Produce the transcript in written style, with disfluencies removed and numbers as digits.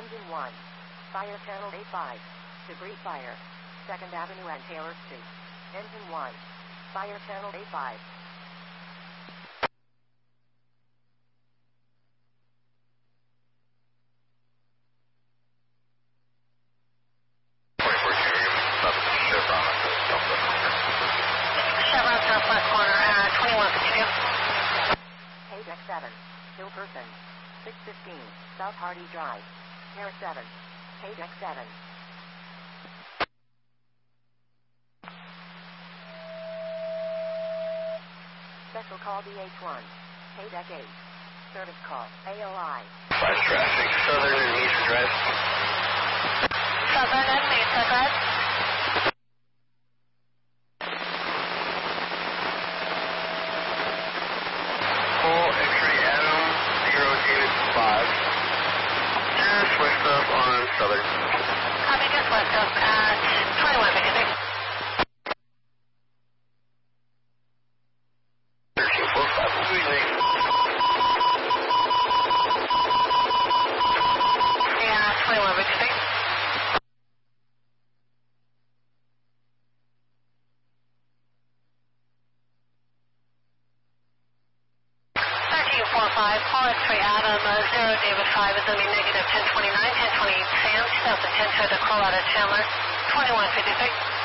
Engine 1. Fire channel A5. Debris fire. 2nd Avenue and Taylor Street. Engine 1. Fire channel A5. Chevron Southwest corner, 2152. Page X7. Hillperson. 615. South Hardy Drive. Air 7. Page X7. Special call DH1. Page X8. Service call. AOI. Flash traffic, Southern and East Drive. Southern and Mesa Drive. Full X-ray Adam, 0 David 5. Just west up on Southern. Copy, just west up at 2152. 1345, we'll be late. Yeah, 2152. 1345, Paul X-ray Adam, 0 David 5 is going to be negative 1029, 1028 Sam, 2010 to the Colorado Chandler, 2153.